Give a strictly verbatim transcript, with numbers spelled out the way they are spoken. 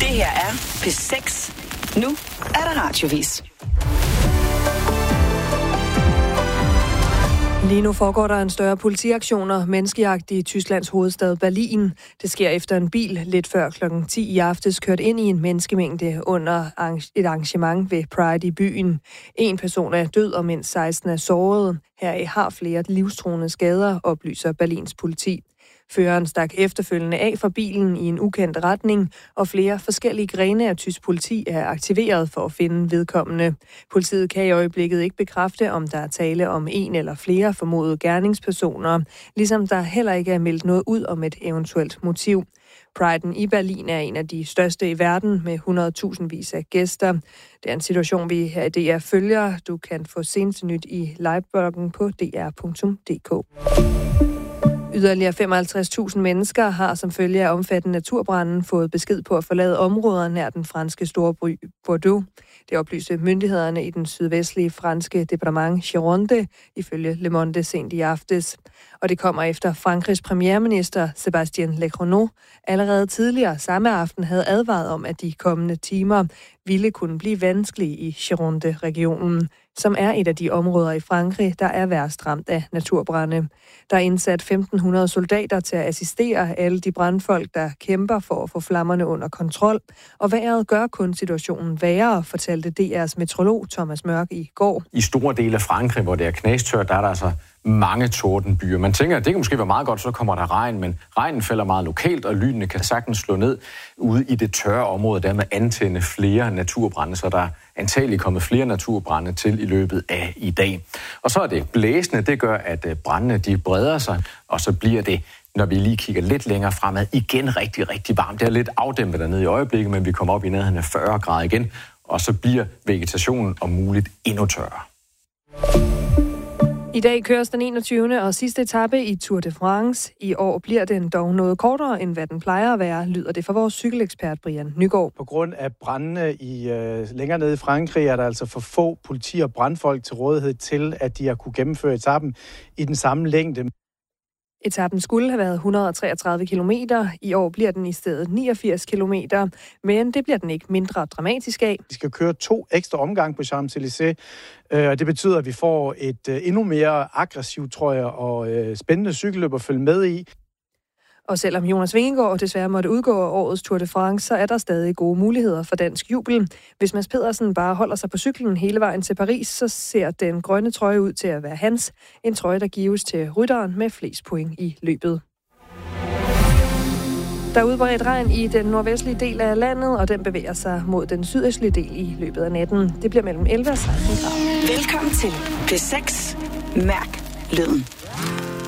her er P seks. Nu er der radiovis. Lige nu foregår der en større politiaktion og menneskejagt i Tysklands hovedstad Berlin. Det sker efter en bil lidt før klokken ti i aftes kørt ind i en menneskemængde under et arrangement ved Pride i byen. En person er død og mindst seksten er såret. Heraf har flere livstruende skader, oplyser Berlins politi. Føreren stak efterfølgende af fra bilen i en ukendt retning, og flere forskellige grene af tysk politi er aktiveret for at finde vedkommende. Politiet kan i øjeblikket ikke bekræfte, om der er tale om en eller flere formodede gerningspersoner, ligesom der heller ikke er meldt noget ud om et eventuelt motiv. Priden i Berlin er en af de største i verden med hundredtusindvis af gæster. Det er en situation, vi her i D R følger. Du kan få seneste nyt i livebloggen på d r punktum d k. Yderligere femoghalvtreds tusind mennesker har som følge af omfattende naturbranden fået besked på at forlade områder nær den franske storby Bordeaux. Det oplyste myndighederne i den sydvestlige franske departement Gironde, ifølge Le Monde sent i aftes. Og det kommer efter Frankrigs premierminister Sébastien Lecornu allerede tidligere samme aften havde advaret om, at de kommende timer ville kunne blive vanskelige i Gironde-regionen, som er et af de områder i Frankrig, der er værst ramt af naturbrande. Der er indsat femten hundrede soldater til at assistere alle de brandfolk, der kæmper for at få flammerne under kontrol. Og vejret gør kun situationen værre, fortalte D R's meteorolog Thomas Mørk i går. I store dele af Frankrig, hvor det er knastørt, der er der altså mange tordenbyer. Man tænker, at det kan måske være meget godt, så kommer der regn, men regnen falder meget lokalt, og lynene kan sagtens slå ned ude i det tørre område, der med antænde flere naturbrande, så der er antageligt kommet flere naturbrande til i løbet af i dag. Og så er det blæsende, det gør, at brandene de breder sig, og så bliver det, når vi lige kigger lidt længere fremad, igen rigtig, rigtig varmt. Det er lidt afdæmpet dernede i øjeblikket, men vi kommer op i nærheden af fyrre grader igen, og så bliver vegetationen om muligt endnu tørre. I dag køres den enogtyvende og sidste etape i Tour de France. I år bliver den dog noget kortere, end hvad den plejer at være, lyder det fra vores cykelekspert Brian Nygaard. På grund af brandene i, øh, længere nede i Frankrig er der altså for få politi- og brandfolk til rådighed til, at de har kunne gennemføre etappen i den samme længde. Etappen skulle have været et hundrede og treogtredive kilometer. I år bliver den i stedet niogfirs kilometer, men det bliver den ikke mindre dramatisk af. Vi skal køre to ekstra omgange på Champs-Élysées, og det betyder, at vi får et endnu mere aggressivt, tror jeg, og spændende cykelløb at følge med i. Og selvom Jonas Vingegaard desværre måtte udgå af årets Tour de France, så er der stadig gode muligheder for dansk jubel. Hvis Mads Pedersen bare holder sig på cyklen hele vejen til Paris, så ser den grønne trøje ud til at være hans. En trøje, der gives til rytteren med flest point i løbet. Der er udbredt regn i den nordvestlige del af landet, og den bevæger sig mod den sydøstlige del i løbet af natten. Det bliver mellem elleve og seksten grader. Velkommen til P seks. Mærk lyden.